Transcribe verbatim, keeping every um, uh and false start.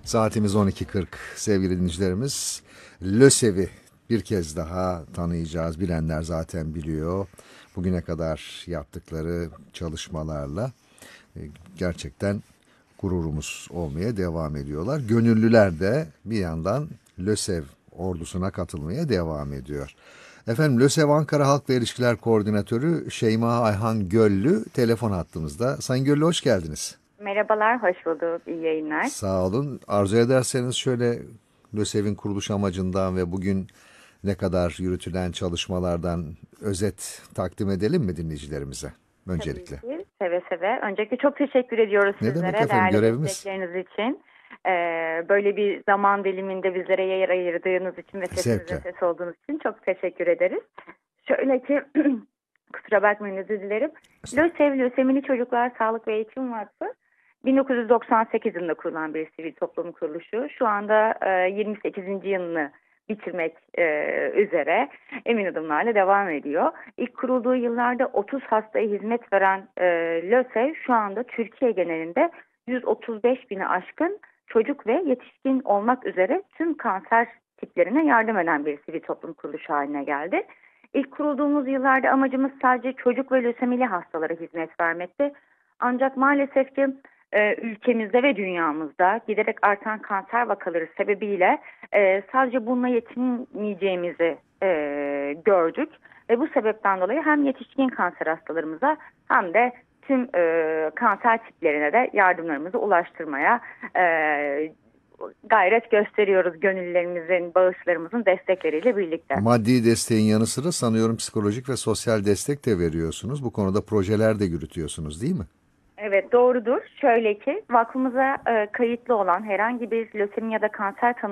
Saatimiz on iki kırk sevgili dinleyicilerimiz. LÖSEV'i bir kez daha tanıyacağız. Bilenler zaten biliyor. Bugüne kadar yaptıkları çalışmalarla e, gerçekten gururumuz olmaya devam ediyorlar. Gönüllüler de bir yandan LÖSEV ordusuna katılmaya devam ediyor. Efendim LÖSEV Ankara Halk ve İlişkiler Koordinatörü Şeyma Ayhan Göllü telefon hattımızda. Sayın Göllü hoş geldiniz. Merhabalar, hoş bulduk. İyi yayınlar. Sağ olun. Arzu ederseniz şöyle LÖSEV'in kuruluş amacından ve bugün ne kadar yürütülen çalışmalardan özet takdim edelim mi dinleyicilerimize Tabii öncelikle? ki, seve seve. Öncelikle çok teşekkür ediyoruz Ne demek sizlere efendim, değerli görevimiz. destekleriniz için. Ee, böyle bir zaman diliminde bizlere yer ayırdığınız için ve sesimize Zevkle. ses olduğunuz için çok teşekkür ederiz. Şöyle ki, kusura bakmayın özür dilerim. LÖSEV, Lösemili Çocuklar Sağlık ve Eğitim Vakfı bin dokuz yüz doksan sekiz yılında kurulan bir sivil toplum kuruluşu. Şu anda e, yirmi sekizinci yılını bitirmek e, üzere emin adımlarla devam ediyor. İlk kurulduğu yıllarda otuz hastaya hizmet veren e, LÖSEV şu anda Türkiye genelinde yüz otuz beş bini aşkın çocuk ve yetişkin olmak üzere tüm kanser tiplerine yardım eden bir sivil toplum kuruluşu haline geldi. İlk kurulduğumuz yıllarda amacımız sadece çocuk ve lösemili hastalara hizmet vermekti. Ancak maalesef ki e, ülkemizde ve dünyamızda giderek artan kanser vakaları sebebiyle e, sadece bununla yetinmeyeceğimizi e, gördük. Ve bu sebepten dolayı hem yetişkin kanser hastalarımıza hem de tüm e, kanser tiplerine de yardımlarımızı ulaştırmaya e, gayret gösteriyoruz gönüllülerimizin, bağışlarımızın destekleriyle birlikte. Maddi desteğin yanı sıra sanıyorum psikolojik ve sosyal destek de veriyorsunuz. Bu konuda projeler de yürütüyorsunuz değil mi? Evet doğrudur. Şöyle ki vakfımıza e, kayıtlı olan herhangi bir lösemi ya da kanser tanısı